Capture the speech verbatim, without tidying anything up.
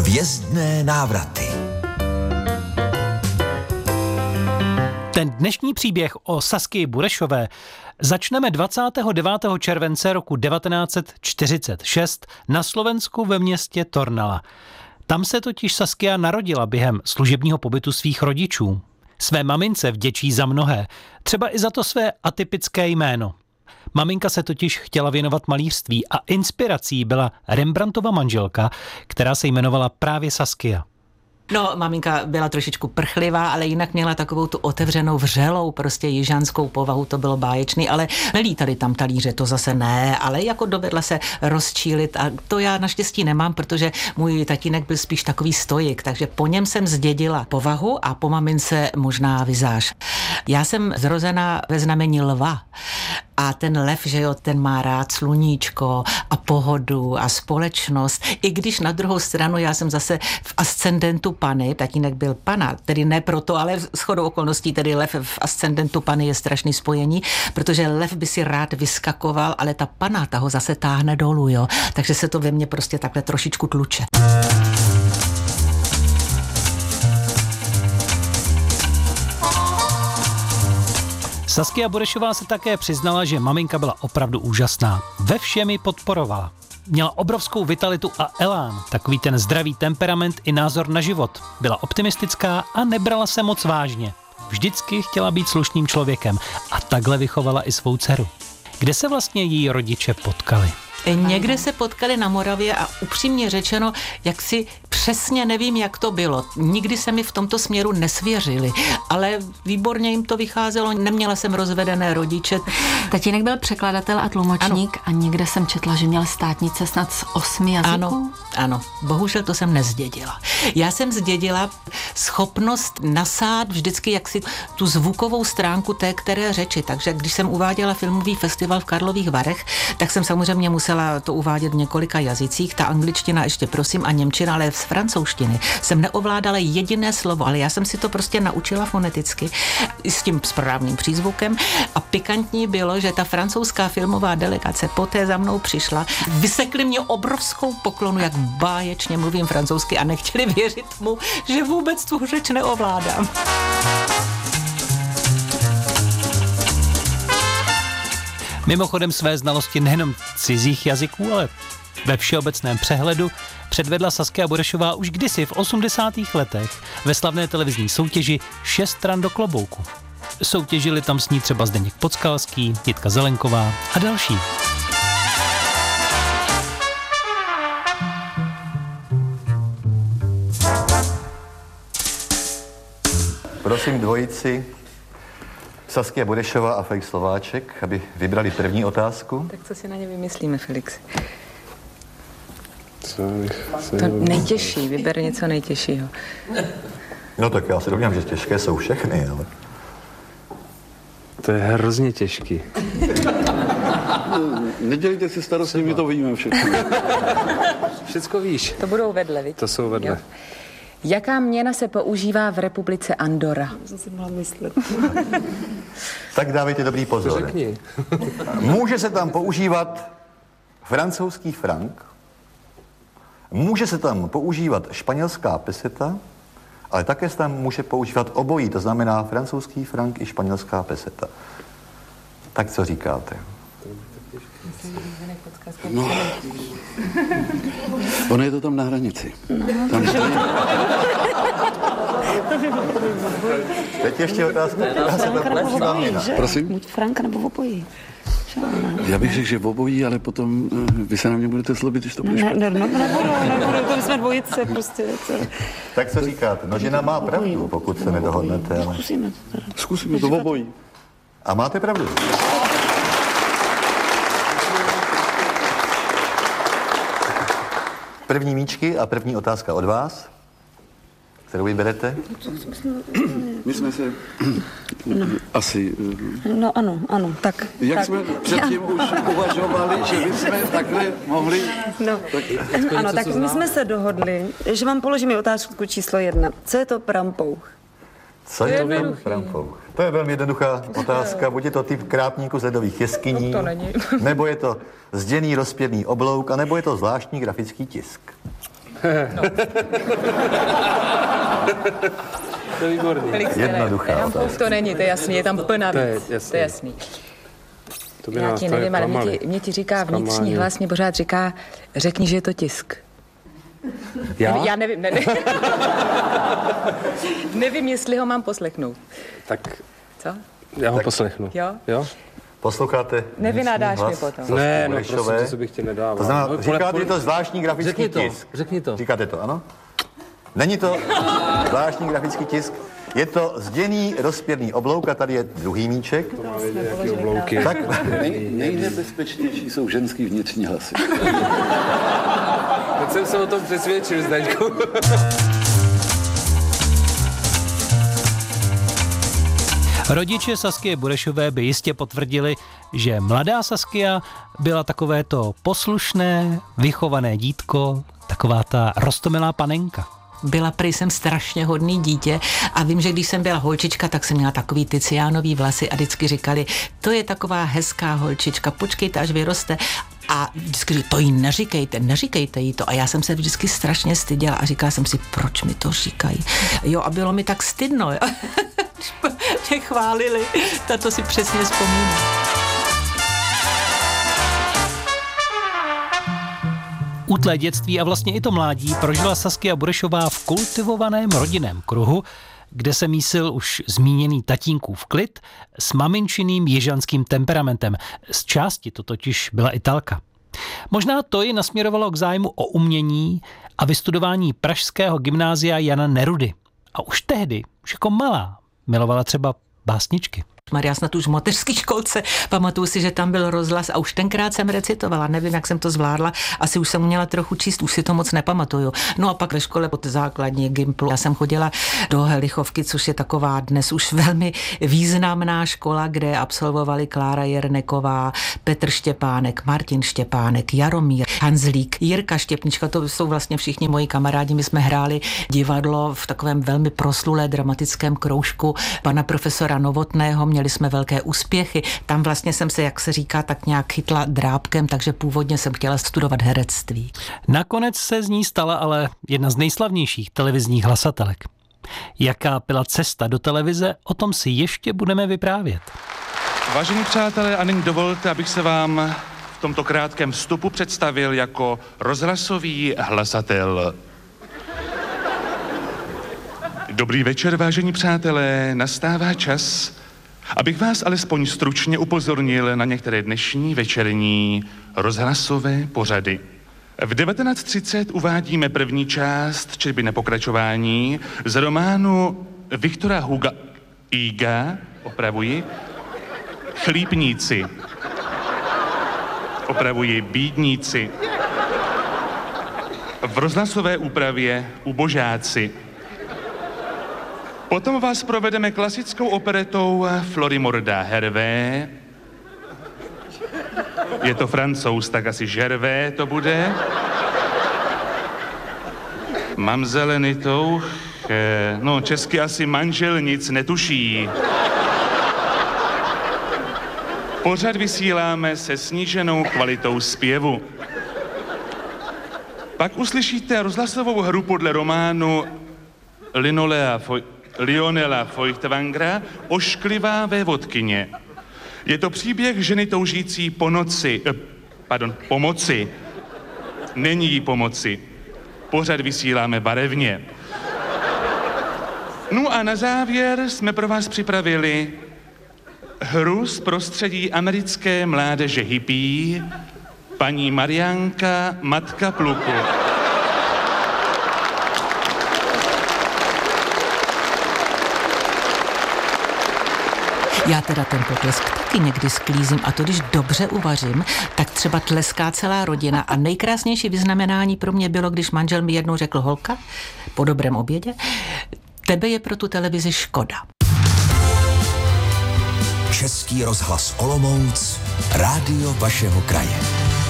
Hvězdné návraty. Ten dnešní příběh o Saskii Burešové začneme dvacátého devátého července roku devatenáct set čtyřicet šest na Slovensku ve městě Tornala. Tam se totiž Saskia narodila během služebního pobytu svých rodičů. Své mamince vděčí za mnohé, třeba i za to své atypické jméno. Maminka se totiž chtěla věnovat malířství a inspirací byla Rembrandtova manželka, která se jmenovala právě Saskia. No, maminka byla trošičku prchlivá, ale jinak měla takovou tu otevřenou, vřelou, prostě jižanskou povahu, to bylo báječný, ale nelítali tam talíře, to zase ne, ale jako dovedla se rozčílit a to já naštěstí nemám, protože můj tatínek byl spíš takový stoik, takže po něm jsem zdědila povahu a po mamince možná vizáž. Já jsem zrozená ve znamení lva. A ten lev, že jo, ten má rád sluníčko a pohodu a společnost. I když na druhou stranu já jsem zase v ascendentu Pany, tatínek byl Pana, tedy ne proto, ale shodou okolností, tedy lev v ascendentu Pany je strašný spojení, protože lev by si rád vyskakoval, ale ta Pana, ta ho zase táhne dolů, jo. Takže se to ve mně prostě takhle trošičku tluče. Saskia Burešová se také přiznala, že maminka byla opravdu úžasná. Ve všem ji podporovala. Měla obrovskou vitalitu a elán, takový ten zdravý temperament i názor na život. Byla optimistická a nebrala se moc vážně. Vždycky chtěla být slušným člověkem a takhle vychovala i svou dceru. Kde se vlastně její rodiče potkali? Někde se potkali na Moravě a upřímně řečeno, jak si přesně nevím, jak to bylo. Nikdy se mi v tomto směru nesvěřili, ale výborně jim to vycházelo. Neměla jsem rozvedené rodiče. Tatínek byl překladatel a tlumočník ano. A někde jsem četla, že měl státnice snad z osmi jazyků. Ano, ano, bohužel to jsem nezdědila. Já jsem zdědila schopnost nasát vždycky jaksi tu zvukovou stránku té které řeči, takže když jsem uváděla filmový festival v Karlových Varech, tak jsem samozřejmě musela to uvádět v několika jazycích, ta angličtina ještě prosím a němčina, ale z francouzštiny jsem neovládala jediné slovo, ale já jsem si to prostě naučila foneticky s tím správným přízvukem a pikantní bylo, že ta francouzská filmová delegace poté za mnou přišla, vysekli mě obrovskou poklonu, jak báječně mluvím francouzsky a nechtěli věřit mu, že vůbec tu řeč neovládám. Mimochodem své znalosti nejenom cizích jazyků, ale ve všeobecném přehledu předvedla Saskia Burešová už kdysi v osmdesátých letech ve slavné televizní soutěži Šest stran do klobouku. Soutěžili tam s ní třeba Zdeněk Podskalský, Jitka Zelenková a další. Prosím dvojici Saskia Burešová a Felix Slováček, aby vybrali první otázku. Tak co si na ně vymyslíme, Felix? Co bych se... To nejtěžší, vyber něco nejtěžšího. No tak já se domnívám, že těžké jsou všechny, ale... To je hrozně těžký. Nedělejte si starosti, my to víme všechno. Všecko víš. To budou vedle, viď? To jsou vedle. Jo. Jaká měna se používá v republice Andorra? Co si mám myslet? Tak dávejte dobrý pozor. Řekni. Může se tam používat francouzský frank, může se tam používat španělská peseta, ale také se tam může používat obojí, to znamená francouzský frank i španělská peseta. Tak co říkáte? No, ono je to tam na hranici. Tam Teď ještě otázka, která se tam používá měna. Prosím? Buď franka nebo obojí. Já bych řekl, že v obojí, ale potom vy se na mě budete zlobit, když to bude špatně. Ne, ne, ne, nebudu, nebudu, to jsme dvojice prostě. To... Tak co říkáte? No žena má pravdu, pokud se nedohodnete. Ale... Zkusíme to teda. Zkusíme to v obojí. A máte pravdu. První míčky a první otázka od vás. Kterou vyberete? My jsme se no. asi... No ano, ano, tak. Jak tak. jsme předtím už uvažovali, že bychom takhle mohli... No, tak, ano, tak my jsme se dohodli, že vám položíme otázku číslo jedna. Co je to prampouch? Co je to prampouch? To je velmi jednoduchá otázka. Buď je to typ krápníku z ledových jeskyní, no to není. nebo je to zděný rozpěrný oblouk, anebo je to zvláštní grafický tisk. No. To je výborný. Jednoduchá Prampouch to není, to je jasný, je tam plná To je věc. jasný. To je jasný. To by Já nás ti tady nevím, ale mě klamali. ti, mě ti říká vnitřní Zklamání. hlas, mě pořád říká, řekni, že je to tisk. Já? Já nevím, ne, ne. Nevím, jestli ho mám poslechnout. Tak Co? já ho poslechnu. Jo? Jo? Posloucháte? Nevynadáš vnitřní mi hlas potom. Sasky Ne, no Burešové? prosím, to se bych ti nedával. To znamená, No, říkáte, pole- že to zvláštní grafický Řekni to, tisk. řekni to. Říkáte to, ano? Není to zvláštní grafický tisk, je to zděný rozpěrný oblouk a tady je druhý míček. Jaký oblouky. Tak, Nej, nejnebezpečnější jsou ženský vnitřní hlasy. Tak jsem se o tom přesvědčil, Zdeňku. Rodiče Saskie Burešové by jistě potvrdili, že mladá Saskia byla takovéto poslušné, vychované dítko, taková ta roztomilá panenka. Byla prý jsem strašně hodný dítě a vím, že když jsem byla holčička, tak jsem měla takový ty cyánový vlasy a vždycky říkali, to je taková hezká holčička, počkejte, až vyroste. A vždycky říkali, to jí neříkejte, neříkejte jí to. A já jsem se vždycky strašně styděla a říkala jsem si, proč mi to říkají. Jo, a bylo mi tak stydno, jo. Mě chválili, tato si přesně vzpomínám. Útlé dětství a vlastně i to mládí prožila Saskia Burešová v kultivovaném rodinném kruhu, kde se mísil už zmíněný tatínkův klid s maminčiným jižanským temperamentem. Z části to totiž byla Italka. Možná to ji nasměrovalo k zájmu o umění a vystudování pražského gymnázia Jana Nerudy. A už tehdy, už jako malá, milovala třeba básničky. Maria, snad už v mateřské školce, pamatuju si, že tam byl rozhlas a už tenkrát jsem recitovala, nevím, jak jsem to zvládla, asi už jsem měla trochu číst, už si to moc nepamatuju. No a pak ve škole pod základní Gimplu, já jsem chodila do Helichovky, což je taková dnes už velmi významná škola, kde absolvovali Klára Jerneková, Petr Štěpánek, Martin Štěpánek, Jaromír Hanzlík, Jirka Štěpnička, to jsou vlastně všichni moji kamarádi, my jsme hráli divadlo v takovém velmi proslulé dramatickém kroužku pana profesora Novotného, měli jsme velké úspěchy. Tam vlastně jsem se, jak se říká, tak nějak chytla drápkem, takže původně jsem chtěla studovat herectví. Nakonec se z ní stala ale jedna z nejslavnějších televizních hlasatelek. Jaká byla cesta do televize, o tom si ještě budeme vyprávět. Vážení přátelé, a nyní dovolte, abych se vám v tomto krátkém vstupu představil jako rozhlasový hlasatel. Dobrý večer, vážení přátelé, nastává čas, abych vás alespoň stručně upozornil na některé dnešní večerní rozhlasové pořady. V devatenáct třicet uvádíme první část četby na pokračování z románu Viktora Huga Iga, opravuji, Chlípníci, opravuji, Bídníci. V rozhlasové úpravě Ubožáci. Potom vás provedeme klasickou operetou Florimorda Hervé. Je to Francouz, tak asi Gervé to bude. Mamzele Nitouch, no česky asi manžel nic netuší. Pořad vysíláme se sníženou kvalitou zpěvu. Pak uslyšíte rozhlasovou hru podle románu Linolea Foj... Lionela Feuchtwangera Ošklivá vévodkyně. Je to příběh ženy toužící po noci, eh, pardon, pomoci. Není jí pomoci. Pořad vysíláme barevně. No a na závěr jsme pro vás připravili hru z prostředí americké mládeže hippie, paní Mariánka, matka pluku. Já teda ten potlesk taky někdy sklízím a to, když dobře uvařím, tak třeba tleská celá rodina a nejkrásnější vyznamenání pro mě bylo, když manžel mi jednou řekl, holka, po dobrém obědě, tebe je pro tu televizi škoda. Český rozhlas Olomouc, rádio vašeho kraje.